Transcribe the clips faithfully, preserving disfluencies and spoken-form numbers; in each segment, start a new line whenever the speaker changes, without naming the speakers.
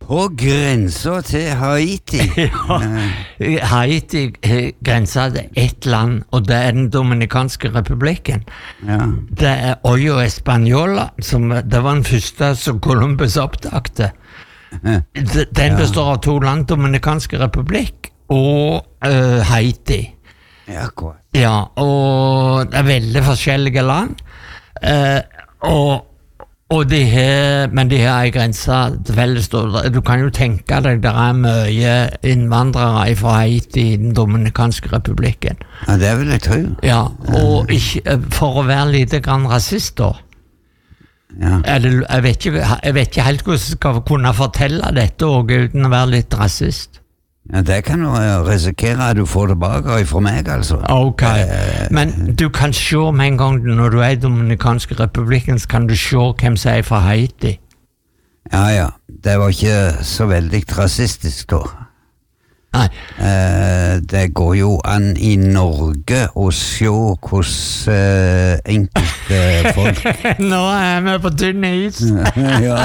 På grensa til Haiti.
Ja, Haiti grenser til ett land, og det er den Dominikanske republikken.
Ja.
Det er Hoyo Española, som det var den første som Columbus oppdagte. Den består av to land, Dominikanske republikk og uh, Haiti.
Ja, akkurat.
Ja, og det er veldig forskjellige land, uh, og Og de har, men de har en grense til felles. Du kan jo tenke deg, det er mye innvandrere fra Haiti i den Dominikanske republikken.
Ja, det vil jeg tro.
Ja, og ikke, for å være lite grann rasist da.
Ja.
Det, jeg, vet ikke, jeg vet ikke helt hvordan jeg skal kunne fortelle dette også, uten å være litt rasist.
Ja, det kan du risikere at du får tilbake fra meg, altså.
Ok, men du kan se med en gang når du er i Dominikanske republikken, så kan du se hvem som er fra Haiti.
Ja, ja, det var ikke så veldig rasistisk da.
Nei.
Eh, det går jo an i Norge å se hvordan eh, enkelte folk...
Nå er vi på tynn is.
Ja.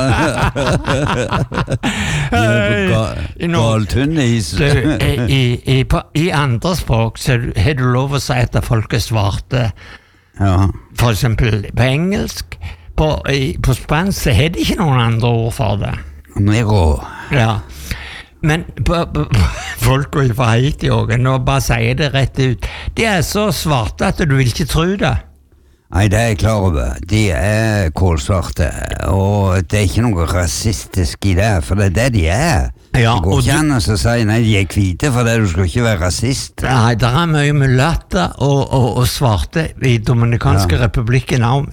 Galtynn is.
Du, i, i, på, I andre språk så har du lov å si at folk er svarte.
Ja.
For eksempel på engelsk. På, i, på spansk så har de ikke noen andre ord for det.
Negro.
Ja. Men på, på, folk går fra Haiti også, nå bare sier det rett ut. De er så svarte at du vil ikke tro det.
Nei, det er jeg klar over. De er kålsvarte, og det er ikke noe rasistisk i det, for det er det de er.
Ja,
det går ikke
du,
an å si, nei, de er hvite, for det du skal ikke være rasist.
Nei, det er mye mulatter og, og, og svarte i Dominikanske
Ja.
republikken også.